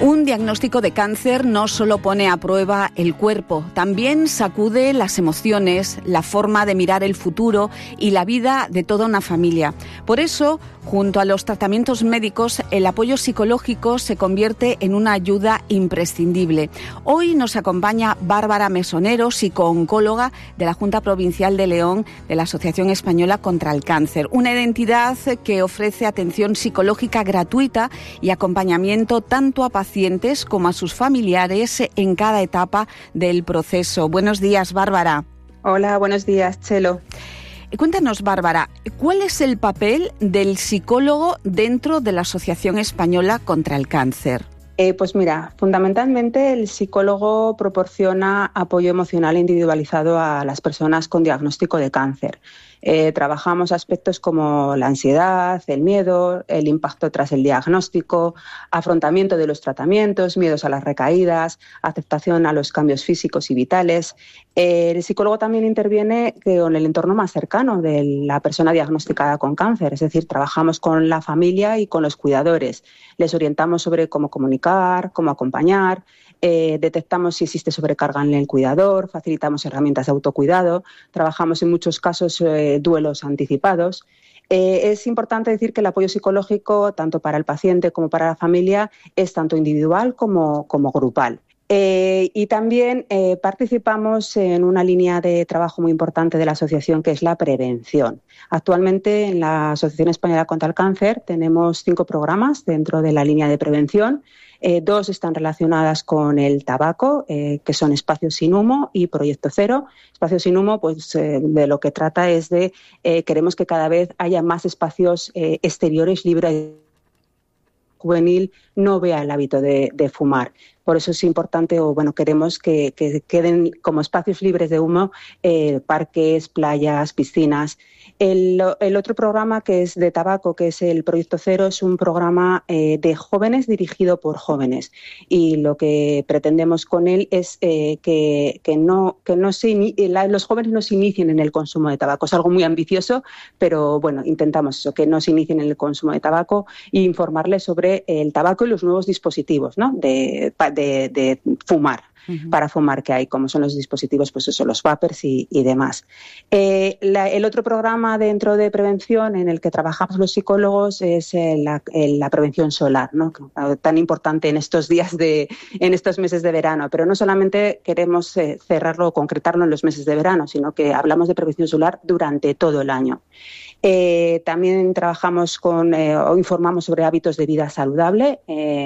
Un diagnóstico de cáncer no solo pone a prueba el cuerpo, también sacude las emociones, la forma de mirar el futuro y la vida de toda una familia. Por eso, junto a los tratamientos médicos, el apoyo psicológico se convierte en una ayuda imprescindible. Hoy nos acompaña Bárbara Mesonero, psicooncóloga de la Junta Provincial de León de la Asociación Española contra el Cáncer, una entidad que ofrece atención psicológica gratuita y acompañamiento tanto a pacientes como a sus familiares en cada etapa del proceso. Buenos días, Bárbara. Hola, buenos días, Chelo. Cuéntanos, Bárbara, ¿cuál es el papel del psicólogo dentro de la Asociación Española contra el Cáncer? Pues mira, fundamentalmente el psicólogo proporciona apoyo emocional individualizado a las personas con diagnóstico de cáncer. Trabajamos aspectos como la ansiedad, el miedo, el impacto tras el diagnóstico, afrontamiento de los tratamientos, miedos a las recaídas, aceptación a los cambios físicos y vitales. El psicólogo también interviene con el entorno más cercano de la persona diagnosticada con cáncer, es decir, trabajamos con la familia y con los cuidadores. Les orientamos sobre cómo comunicar, cómo acompañar, detectamos si existe sobrecarga en el cuidador, facilitamos herramientas de autocuidado, trabajamos en muchos casos duelos anticipados. Es importante decir que el apoyo psicológico, tanto para el paciente como para la familia, es tanto individual como grupal. Y también participamos en una línea de trabajo muy importante de la asociación, que es la prevención. Actualmente en la Asociación Española contra el Cáncer tenemos 5 programas dentro de la línea de prevención. 2 están relacionadas con el tabaco, que son Espacio Sin Humo y Proyecto Cero. Espacio Sin Humo, pues de lo que trata es de queremos que cada vez haya más espacios exteriores libres. Juvenil no vea el hábito de fumar. Por eso es importante, queremos que queden como espacios libres de humo parques, playas, piscinas. El otro programa, que es de tabaco, que es el Proyecto Cero, es un programa de jóvenes dirigido por jóvenes. Y lo que pretendemos con él es que los jóvenes no se inicien en el consumo de tabaco. Es algo muy ambicioso, pero intentamos eso, que no se inicien en el consumo de tabaco e informarles sobre el tabaco y los nuevos dispositivos, ¿no? de fumar, para fumar que hay, como son los dispositivos, pues eso, los vapers y demás. El otro programa dentro de prevención en el que trabajamos los psicólogos es la prevención solar, ¿no? Tan importante en estos en estos meses de verano, pero no solamente queremos cerrarlo o concretarlo en los meses de verano, sino que hablamos de prevención solar durante todo el año. También trabajamos o informamos sobre hábitos de vida saludable,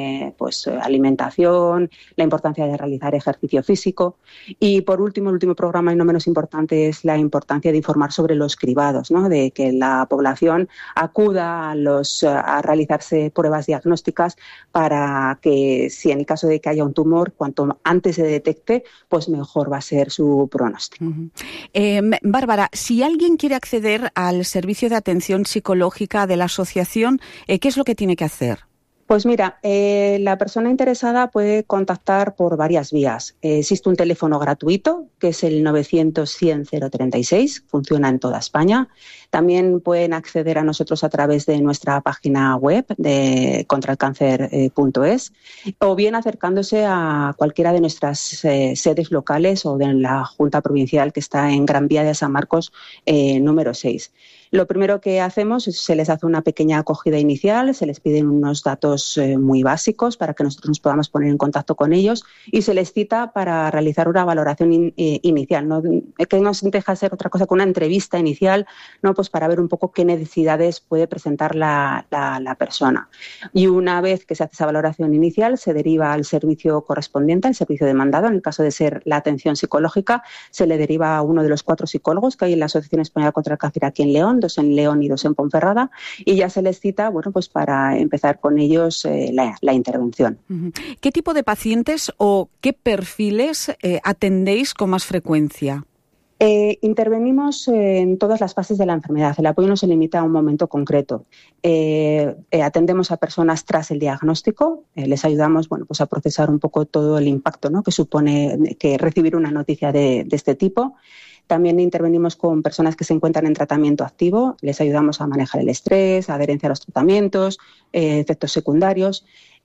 alimentación, la importancia de realizar ejercicio físico. Y por último, el último programa y no menos importante es la importancia de informar sobre los cribados, ¿no? De que la población acuda a realizarse pruebas diagnósticas para que, si en el caso de que haya un tumor, cuanto antes se detecte, pues mejor va a ser su pronóstico. Bárbara, si alguien quiere acceder al servicio de atención psicológica de la asociación, ¿qué es lo que tiene que hacer? Pues mira, la persona interesada puede contactar por varias vías. Existe un teléfono gratuito, que es el 900-100-036, funciona en toda España. También pueden acceder a nosotros a través de nuestra página web de contraelcáncer.es o bien acercándose a cualquiera de nuestras sedes locales o de la Junta Provincial, que está en Gran Vía de San Marcos, número 6. Lo primero que hacemos es se les hace una pequeña acogida inicial, se les piden unos datos muy básicos para que nosotros nos podamos poner en contacto con ellos y se les cita para realizar una valoración inicial, ¿no? Que no deja de ser otra cosa que una entrevista inicial, ¿no? Pues para ver un poco qué necesidades puede presentar la persona. Y una vez que se hace esa valoración inicial, se deriva al servicio correspondiente, al servicio demandado. En el caso de ser la atención psicológica, se le deriva a uno de los 4 psicólogos que hay en la Asociación Española contra el Cáncer aquí en León, 2 en León y 2 en Ponferrada, y ya se les cita, pues para empezar con ellos la intervención. ¿Qué tipo de pacientes o qué perfiles atendéis con más frecuencia? Intervenimos en todas las fases de la enfermedad. El apoyo no se limita a un momento concreto. Atendemos a personas tras el diagnóstico, les ayudamos a procesar un poco todo el impacto, ¿no? que supone que recibir una noticia de este tipo. También intervenimos con personas que se encuentran en tratamiento activo, les ayudamos a manejar el estrés, adherencia a los tratamientos, efectos secundarios.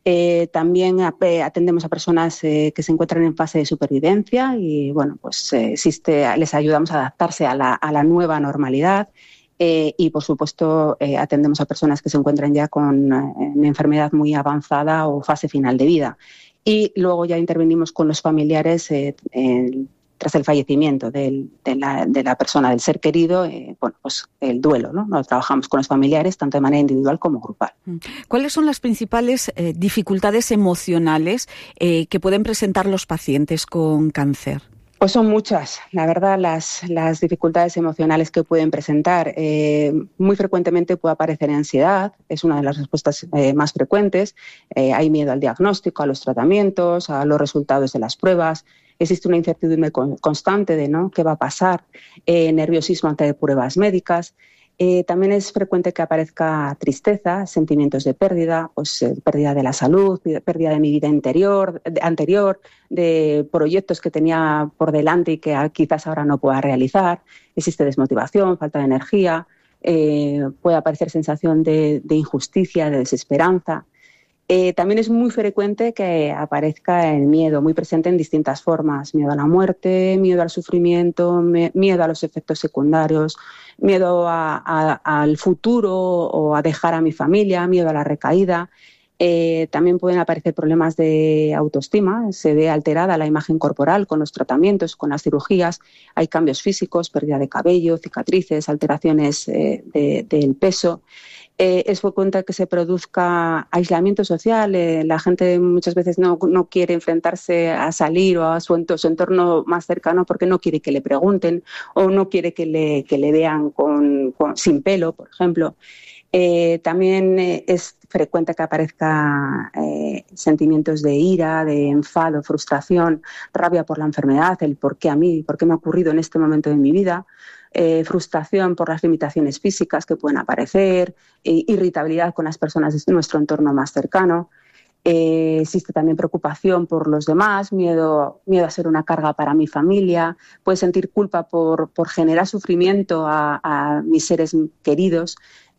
También atendemos a personas que se encuentran en fase de supervivencia y bueno, pues les ayudamos a adaptarse a la nueva normalidad. Y, por supuesto, atendemos a personas que se encuentran ya con una enfermedad muy avanzada o fase final de vida. Y luego ya intervenimos con los familiares tras el fallecimiento de la persona, del ser querido, pues el duelo, ¿no? Nos trabajamos con los familiares tanto de manera individual como grupal. ¿Cuáles son las principales dificultades emocionales que pueden presentar los pacientes con cáncer? Pues son muchas, la verdad, las dificultades emocionales que pueden presentar. Muy frecuentemente puede aparecer ansiedad, es una de las respuestas más frecuentes. Hay miedo al diagnóstico, a los tratamientos, a los resultados de las pruebas. Existe una incertidumbre constante de ¿no? qué va a pasar, nerviosismo ante pruebas médicas. También es frecuente que aparezca tristeza, sentimientos de pérdida, pues pérdida de la salud, pérdida de mi vida anterior, de proyectos que tenía por delante y que quizás ahora no pueda realizar. Existe desmotivación, falta de energía, puede aparecer sensación de injusticia, de desesperanza. También es muy frecuente que aparezca el miedo, muy presente en distintas formas. Miedo a la muerte, miedo al sufrimiento, miedo a los efectos secundarios, miedo al futuro o a dejar a mi familia, miedo a la recaída. También pueden aparecer problemas de autoestima, se ve alterada la imagen corporal con los tratamientos, con las cirugías. Hay cambios físicos, pérdida de cabello, cicatrices, alteraciones del peso. Es frecuente que se produzca aislamiento social. La gente muchas veces no quiere enfrentarse a salir o a su entorno más cercano porque no quiere que le pregunten o no quiere que le vean sin pelo, por ejemplo. También es frecuente que aparezca sentimientos de ira, de enfado, frustración, rabia por la enfermedad, el por qué a mí, por qué me ha ocurrido en este momento de mi vida. Frustración por las limitaciones físicas que pueden aparecer, irritabilidad con las personas de nuestro entorno más cercano. Existe también preocupación por los demás, miedo a ser una carga para mi familia, puede sentir culpa por generar sufrimiento a mis seres queridos.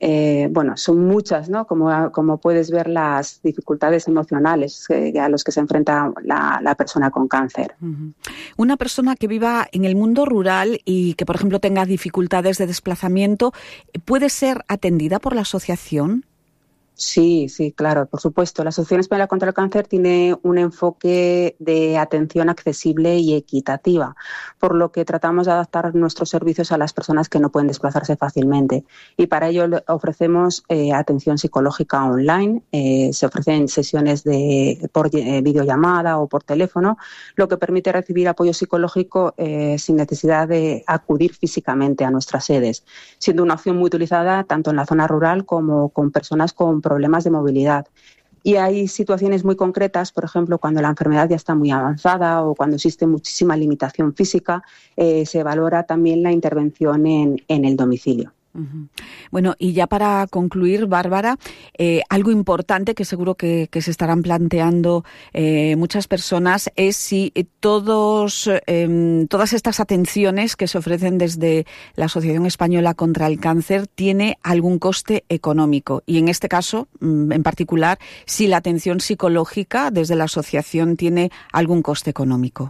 Son muchas, ¿no? Como puedes ver, las dificultades emocionales a los que se enfrenta la persona con cáncer. Uh-huh. Una persona que viva en el mundo rural y que, por ejemplo, tenga dificultades de desplazamiento, ¿puede ser atendida por la asociación? Sí, claro, por supuesto. La Asociación Española contra el Cáncer tiene un enfoque de atención accesible y equitativa, por lo que tratamos de adaptar nuestros servicios a las personas que no pueden desplazarse fácilmente. Y para ello ofrecemos atención psicológica online, se ofrecen sesiones por videollamada o por teléfono, lo que permite recibir apoyo psicológico sin necesidad de acudir físicamente a nuestras sedes, siendo una opción muy utilizada tanto en la zona rural como con personas con problemas de movilidad. Y hay situaciones muy concretas, por ejemplo, cuando la enfermedad ya está muy avanzada o cuando existe muchísima limitación física, se valora también la intervención en el domicilio. Uh-huh. Bueno, y ya para concluir, Bárbara, algo importante que seguro que se estarán planteando muchas personas es si todas estas atenciones que se ofrecen desde la Asociación Española contra el Cáncer tiene algún coste económico y en este caso, en particular, si la atención psicológica desde la asociación tiene algún coste económico.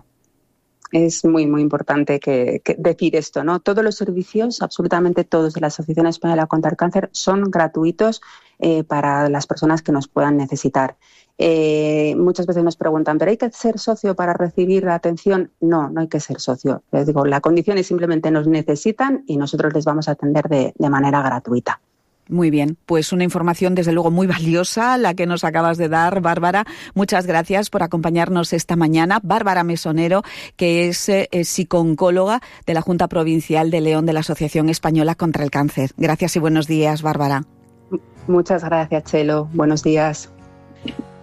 Es muy, muy importante que decir esto, ¿no? Todos los servicios, absolutamente todos de la Asociación Española contra el Cáncer son gratuitos para las personas que nos puedan necesitar. Muchas veces nos preguntan, ¿pero hay que ser socio para recibir atención? No hay que ser socio. Les digo, la condición es simplemente nos necesitan y nosotros les vamos a atender de manera gratuita. Muy bien, pues una información desde luego muy valiosa la que nos acabas de dar, Bárbara. Muchas gracias por acompañarnos esta mañana. Bárbara Mesonero, que es psicooncóloga de la Junta Provincial de León de la Asociación Española contra el Cáncer. Gracias y buenos días, Bárbara. Muchas gracias, Chelo. Buenos días.